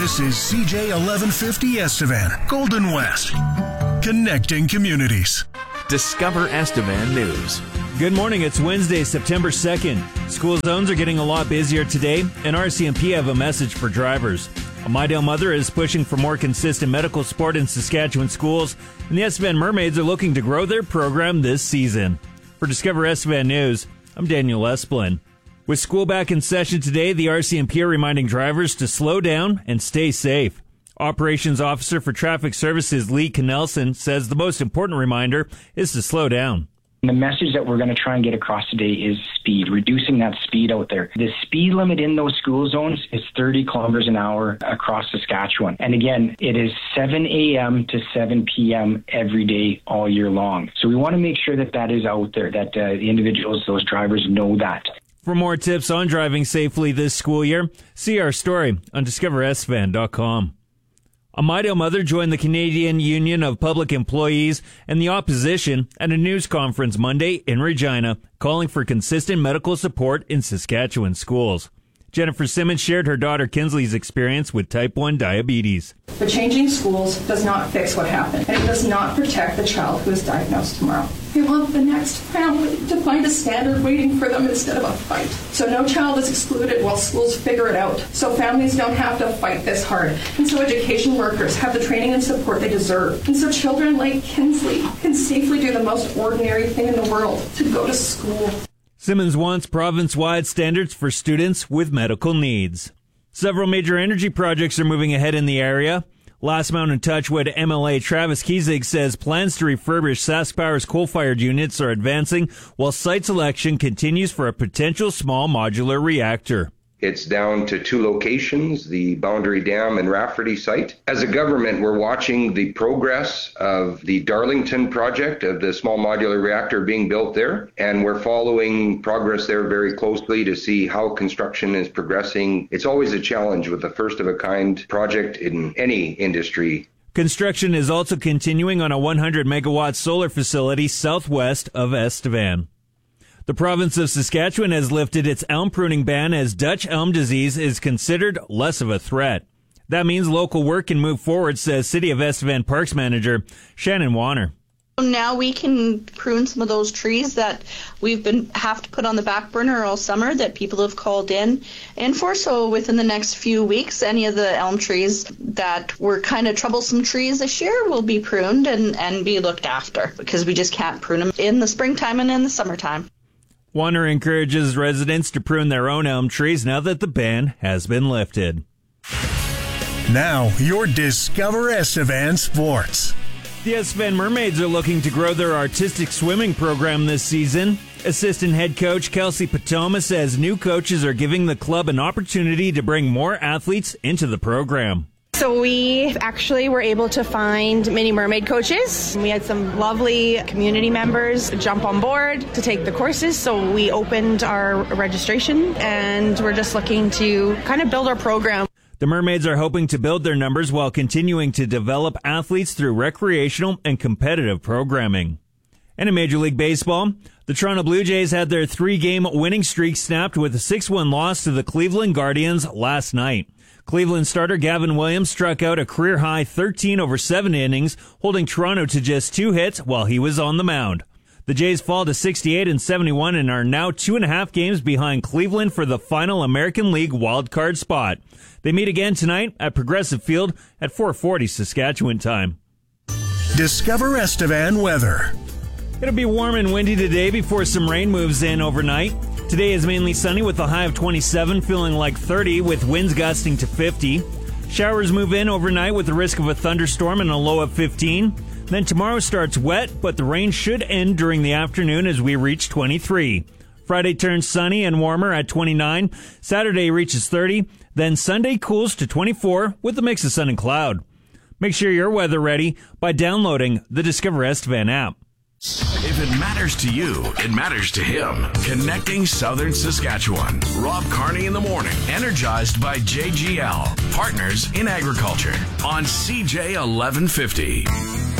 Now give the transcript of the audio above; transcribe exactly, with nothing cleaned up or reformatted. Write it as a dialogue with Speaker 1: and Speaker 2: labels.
Speaker 1: This is C J eleven fifty Estevan, Golden West, connecting communities.
Speaker 2: Discover Estevan News.
Speaker 3: Good morning. It's Wednesday, September second. School zones are getting a lot busier today, and R C M P have a message for drivers. A Mydale mother is pushing for more consistent medical support in Saskatchewan schools, and the Estevan Mermaids are looking to grow their program this season. For Discover Estevan News, I'm Daniel Esplin. With school back in session today, the R C M P are reminding drivers to slow down and stay safe. Operations Officer for Traffic Services Lee Knelson says the most important reminder is to slow down.
Speaker 4: The message that we're going to try and get across today is speed, reducing that speed out there. The speed limit in those school zones is thirty kilometers an hour across Saskatchewan. And again, it is seven a.m. to seven p.m. every day, all year long. So we want to make sure that that is out there, that uh, the individuals, those drivers know that.
Speaker 3: For more tips on driving safely this school year, see our story on discover estevan dot com. A Mydale mother joined the Canadian Union of Public Employees and the opposition at a news conference Monday in Regina, calling for consistent medical support in Saskatchewan schools. Jennifer Simmons shared her daughter Kinsley's experience with type one diabetes.
Speaker 5: But changing schools does not fix what happened, and it does not protect the child who is diagnosed tomorrow. We want the next family to find a standard waiting for them instead of a fight. So no child is excluded while schools figure it out. So families don't have to fight this hard. And so education workers have the training and support they deserve. And so children like Kinsley can safely do the most ordinary thing in the world, to go to school.
Speaker 3: Simmons wants province-wide standards for students with medical needs. Several major energy projects are moving ahead in the area. Last Mountain Touchwood M L A Travis Kiesig says plans to refurbish SaskPower's coal-fired units are advancing while site selection continues for a potential small modular reactor.
Speaker 6: It's down to two locations, the Boundary Dam and Rafferty site. As a government, we're watching the progress of the Darlington project of the small modular reactor being built there, and we're following progress there very closely to see how construction is progressing. It's always a challenge with a first-of-a-kind project in any industry.
Speaker 3: Construction is also continuing on a one hundred megawatt solar facility southwest of Estevan. The province of Saskatchewan has lifted its elm pruning ban as Dutch elm disease is considered less of a threat. That means local work can move forward, says City of Estevan Parks Manager Shannon Warner.
Speaker 7: Now we can prune some of those trees that we've been have to put on the back burner all summer that people have called in and for. So within the next few weeks, any of the elm trees that were kind of troublesome trees this year will be pruned and, and be looked after, because we just can't prune them in the springtime and in the summertime.
Speaker 3: Warner encourages residents to prune their own elm trees now that the ban has been lifted.
Speaker 1: Now, your Discover Estevan Sports.
Speaker 3: The Estevan Mermaids are looking to grow their artistic swimming program this season. Assistant head coach Kelsey Patoma says new coaches are giving the club an opportunity to bring more athletes into the program.
Speaker 8: So we actually were able to find mini mermaid coaches. We had some lovely community members jump on board to take the courses. So we opened our registration and we're just looking to kind of build our program.
Speaker 3: The Mermaids are hoping to build their numbers while continuing to develop athletes through recreational and competitive programming. And in Major League Baseball, the Toronto Blue Jays had their three-game winning streak snapped with a six one loss to the Cleveland Guardians last night. Cleveland starter Gavin Williams struck out a career-high thirteen over seven innings, holding Toronto to just two hits while he was on the mound. The Jays fall to sixty-eight and seventy-one and are now two and a half games behind Cleveland for the final American League wildcard spot. They meet again tonight at Progressive Field at four forty Saskatchewan time.
Speaker 1: Discover Estevan weather.
Speaker 3: It'll be warm and windy today before some rain moves in overnight. Today is mainly sunny with a high of twenty-seven, feeling like thirty with winds gusting to fifty. Showers move in overnight with the risk of a thunderstorm and a low of fifteen. Then tomorrow starts wet, but the rain should end during the afternoon as we reach twenty-three. Friday turns sunny and warmer at twenty-nine. Saturday reaches thirty. Then Sunday cools to twenty-four with a mix of sun and cloud. Make sure you're weather ready by downloading the Discover Estevan app.
Speaker 2: If it matters to you, it matters to him. Connecting Southern Saskatchewan. Rob Carney in the morning. Energized by J G L. Partners in Agriculture. On C J eleven fifty.